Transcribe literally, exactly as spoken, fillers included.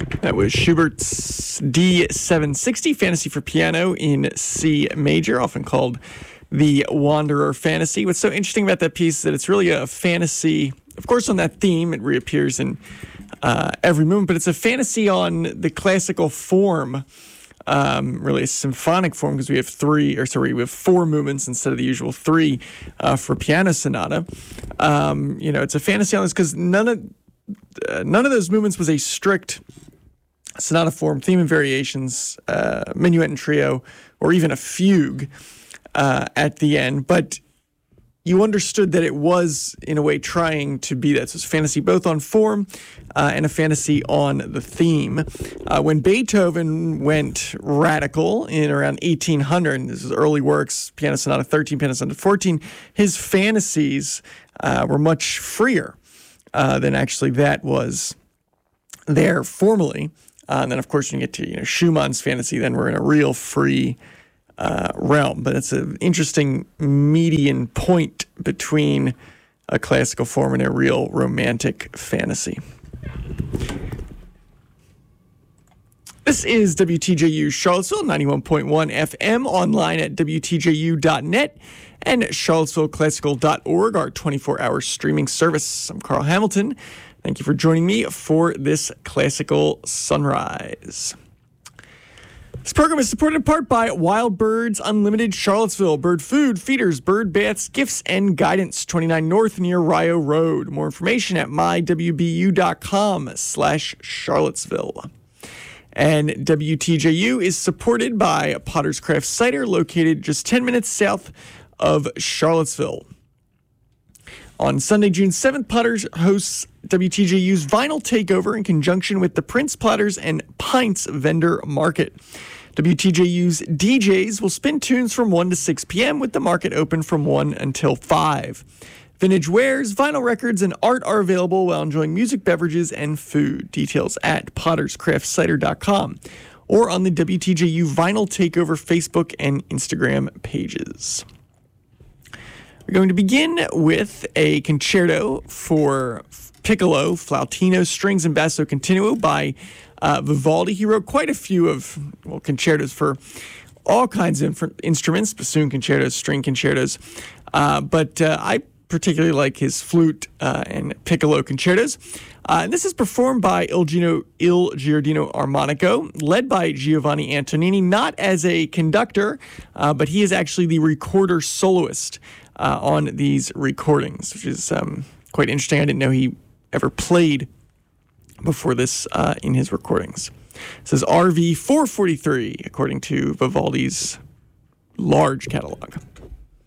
That was Schubert's D seven sixty, Fantasy for Piano in C major, often called the Wanderer Fantasy. What's so interesting about that piece is that it's really a fantasy, of course, on that theme. It reappears in uh, every movement, but it's a fantasy on the classical form, um, really a symphonic form, because we have three, or sorry, we have four movements instead of the usual three uh, for piano sonata. Um, you know, it's a fantasy on this because none of uh, none of those movements was a strict sonata form, theme and variations, uh, minuet and trio, or even a fugue uh, at the end. But you understood that it was, in a way, trying to be that. So it's a fantasy both on form uh, and a fantasy on the theme. Uh, when Beethoven went radical in around eighteen hundred, this is early works, Piano Sonata thirteen, Piano Sonata fourteen, his fantasies uh, were much freer uh, than actually that was there formally. Uh, and then, of course, you get to you know Schumann's fantasy. Then we're in a real free uh, realm. But it's an interesting median point between a classical form and a real romantic fantasy. This is W T J U Charlottesville, ninety-one point one F M, online at W T J U dot net and Charlottesville Classical dot org, our twenty-four hour streaming service. I'm Carl Hamilton. Thank you for joining me for this Classical Sunrise. This program is supported in part by Wild Birds Unlimited Charlottesville. Bird food, feeders, bird baths, gifts, and guidance. twenty-nine North near Rio Road. More information at my w b u dot com slash Charlottesville. And W T J U is supported by Potter's Craft Cider, located just ten minutes south of Charlottesville. On Sunday, June seventh, Potters hosts W T J U's Vinyl Takeover in conjunction with the Prince Platters and Pints Vendor Market. W T J U's D Js will spin tunes from one to six p.m. with the market open from one until five. Vintage wares, vinyl records, and art are available while enjoying music, beverages, and food. Details at potters craft cider dot com or on the W T J U Vinyl Takeover Facebook and Instagram pages. We're going to begin with a concerto for piccolo, flautino, strings, and basso continuo by uh, Vivaldi. He wrote quite a few of, well, concertos for all kinds of inf- instruments, bassoon concertos, string concertos, uh, but uh, I particularly like his flute uh, and piccolo concertos. Uh, and this is performed by Il, Gino, Il Giardino Armonico, led by Giovanni Antonini, not as a conductor, uh, but he is actually the recorder soloist Uh, on these recordings, which is um, quite interesting. I didn't know he ever played before this uh, in his recordings. It says R V four forty-three, according to Vivaldi's large catalog.